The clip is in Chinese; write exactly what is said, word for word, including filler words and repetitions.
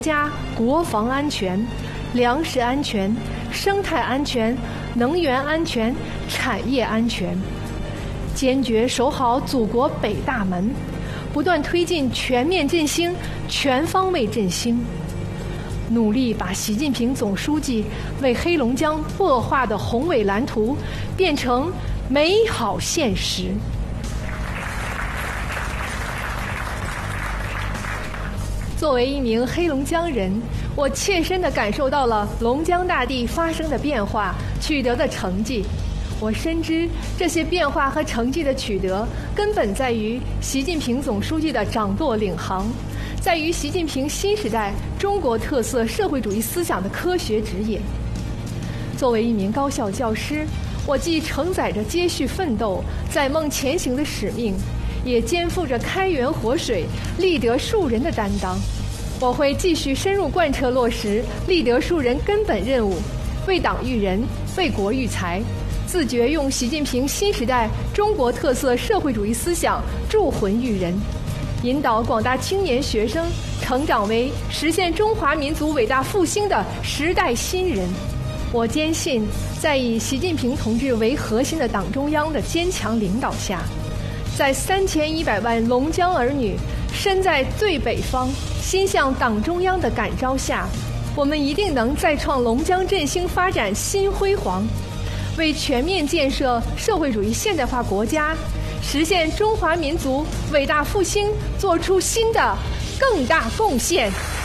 家国防安全、粮食安全、生态安全、能源安全、产业安全，坚决守好祖国北大门，不断推进全面振兴、全方位振兴，努力把习近平总书记为黑龙江擘画的宏伟蓝图变成美好现实。作为一名黑龙江人，我切身地感受到了龙江大地发生的变化、取得的成绩。我深知这些变化和成绩的取得，根本在于习近平总书记的掌舵领航，在于习近平新时代中国特色社会主义思想的科学指引。作为一名高校教师，我既承载着接续奋斗、载梦前行的使命，也肩负着开源活水、立德树人的担当。我会继续深入贯彻落实立德树人根本任务，为党育人，为国育才，自觉用习近平新时代中国特色社会主义思想铸魂育人，引导广大青年学生成长为实现中华民族伟大复兴的时代新人。我坚信，在以习近平同志为核心的党中央的坚强领导下，在三千一百万龙江儿女身在最北方、心向党中央的感召下，我们一定能再创龙江振兴发展新辉煌，为全面建设社会主义现代化国家、实现中华民族伟大复兴做出新的更大贡献。